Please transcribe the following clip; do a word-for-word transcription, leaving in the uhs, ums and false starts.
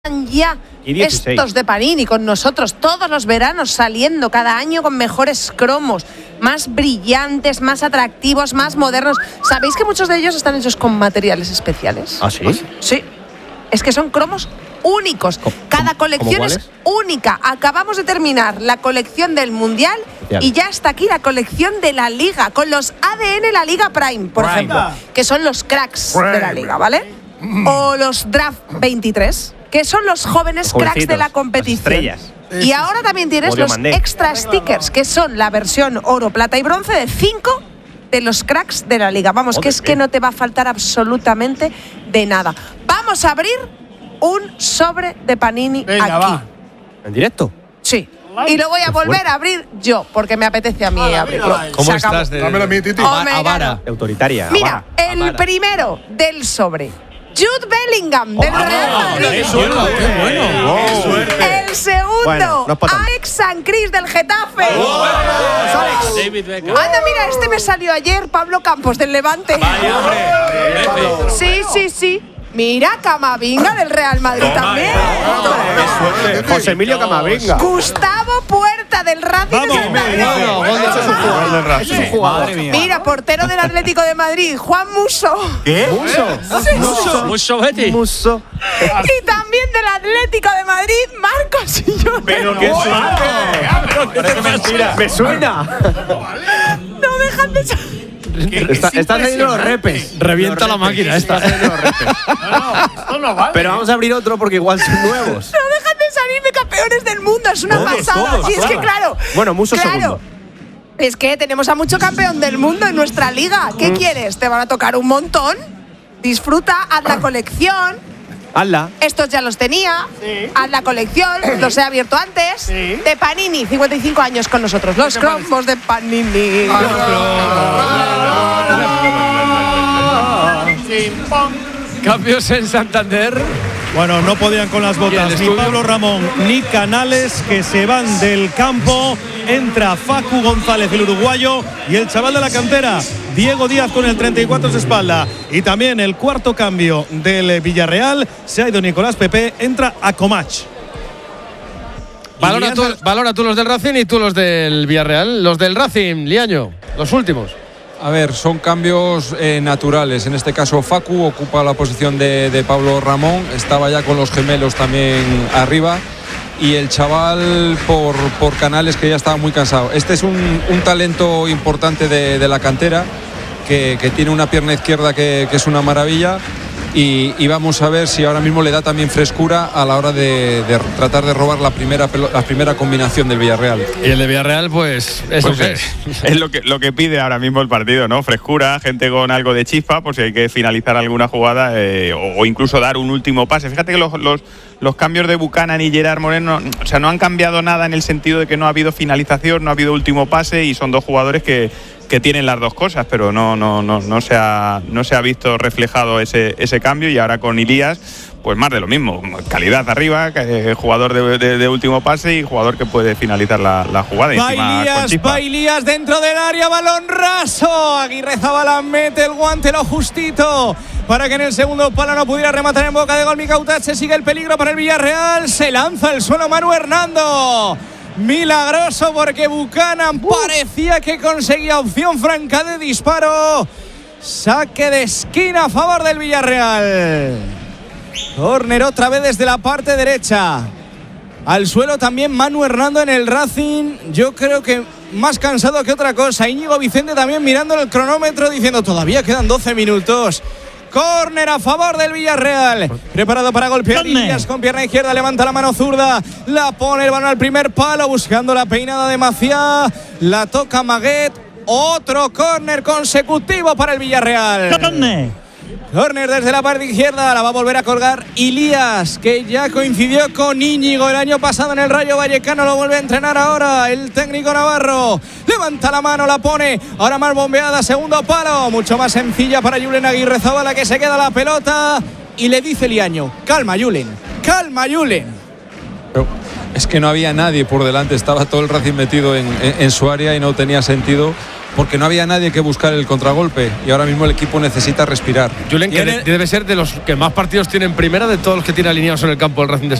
ya estos de Panini con nosotros todos los veranos, saliendo cada año con mejores cromos, más brillantes, más atractivos, más modernos. ¿Sabéis que muchos de ellos están hechos con materiales especiales? ¿Ah, sí? Sí. Es que son cromos únicos. Cada colección es única. Acabamos de terminar la colección del Mundial Especial. Y ya está aquí la colección de la Liga, con los A D N La Liga Prime, por Prime. ejemplo, que son los cracks Prime. de la Liga, ¿vale? Mm. O los Draft veintitrés, que son los jóvenes cracks de la competición. Estrellas. Y ahora también tienes los mandé. extra stickers, que son la versión oro, plata y bronce de cinco de los cracks de la Liga. Vamos, que es que no te va a faltar absolutamente de nada. Vamos a abrir un sobre de Panini Venga, aquí. Va. ¿En directo? Sí. Y lo voy a volver a abrir yo, porque me apetece a mí Hola, abrirlo. ¿Cómo estás de, Dámelo a mí, Titi. Avara, autoritaria. Mira, Avara. el Avara. primero del sobre. Jude Bellingham, del oh, Real Madrid. ¡Qué suerte! ¡Qué bueno! ¡Qué suerte! El segundo, bueno, no Alex Sancris, del Getafe. Oh, Alex. David Beckham. Anda, mira, este me salió ayer, Pablo Campos, del Levante. Vaya, hombre. Sí, sí, sí. Mira, Camavinga, del Real Madrid oh, también. ¡Qué suerte! José Emilio Camavinga. Gustavo Puerta, del Racing de Santander. Eso es un jugador. Mira, portero del Atlético de Madrid, Juan Musso. ¿Qué? Musso. Sí. Musso. Musso Betty. Musso. Y también del Atlético de Madrid, Marcos Sillón. Pero qué suerte. Mentira. Me suena. No dejan de salir. Está, está saliendo los repes. Revienta los la repes, máquina esta. Está los repes. No, no, esto no vale. Pero vamos a abrir otro porque igual son nuevos. No dejan de salirme campeones del mundo. Es una todos, pasada. Todos, sí, es que claro. Bueno, Musso claro, segundo. Es que tenemos a mucho campeón del mundo en nuestra liga. ¿Qué mm. quieres? Te van a tocar un montón. Disfruta, haz la colección. Hazla. Estos ya los tenía. Sí. Haz la colección. Los he abierto antes. Sí. De Panini, cincuenta y cinco años con nosotros. Los cromos de Panini. Cambios en Santander. Bueno, no podían con las botas ni Pablo Ramón ni Canales, que se van del campo. Entra Facu González, el uruguayo, y el chaval de la cantera, Diego Díaz, con el treinta y cuatro de espalda. Y también el cuarto cambio del Villarreal, se ha ido Nicolás Pepe, entra a Comach. Valora tú, valora tú los del Racing y tú los del Villarreal. Los del Racing, Liaño, los últimos. A ver, son cambios eh, naturales. En este caso, Facu ocupa la posición de, de Pablo Ramón. Estaba ya con los gemelos también arriba. Y el chaval por, por Canales, que ya estaba muy cansado. Este es un, un talento importante de, de la cantera, que, que tiene una pierna izquierda que, que es una maravilla. Y, y vamos a ver si ahora mismo le da también frescura a la hora de, de tratar de robar la primera, la primera combinación del Villarreal. Y el de Villarreal, pues, eso pues que es. Es lo que, lo que pide ahora mismo el partido, ¿no? Frescura, gente con algo de chispa, por si hay que finalizar alguna jugada eh, o, o incluso dar un último pase. Fíjate que los, los, los cambios de Buchanan y Gerard Moreno, o sea, no han cambiado nada en el sentido de que no ha habido finalización, no ha habido último pase, y son dos jugadores que que tienen las dos cosas, pero no no no no se ha no se ha visto reflejado ese ese cambio. Y ahora con Ilías, pues más de lo mismo, calidad arriba, eh, jugador de, de, de último pase y jugador que puede finalizar la, la jugada. Va Ilías, va Ilías dentro del área, balón raso. Aguirrezabala mete el guante lo justito para que en el segundo palo no pudiera rematar en boca de gol Micautache. Sigue el peligro para el Villarreal, se lanza al suelo Manu Hernando. Milagroso, porque Buchanan uh. parecía que conseguía opción franca de disparo. Saque de esquina a favor del Villarreal. Córner otra vez desde la parte derecha. Al suelo también Manu Hernando en el Racing. Yo creo que más cansado que otra cosa. Íñigo Vicente también mirando el cronómetro diciendo todavía quedan doce minutos. Córner a favor del Villarreal. Preparado para golpear Ilías con pierna izquierda. Levanta la mano zurda. La pone el balón al primer palo. Buscando la peinada de Maciá. La toca Maguet. Otro córner consecutivo para el Villarreal. Córner. Córner desde la parte izquierda. La va a volver a colgar Ilías, que ya coincidió con Íñigo el año pasado en el Rayo Vallecano. Lo vuelve a entrenar ahora el técnico navarro. Levanta la mano, la pone. Ahora más bombeada, segundo palo. Mucho más sencilla para Julen Aguirrezabala, que se queda la pelota. Y le dice Liaño: calma, Julen, calma, Julen. Pero es que no había nadie por delante. Estaba todo el Racing metido en, en, en su área y no tenía sentido porque no había nadie que buscar el contragolpe y ahora mismo el equipo necesita respirar. Julen, que de, debe ser de los que más partidos tienen primera de todos los que tiene alineados en el campo el Racing de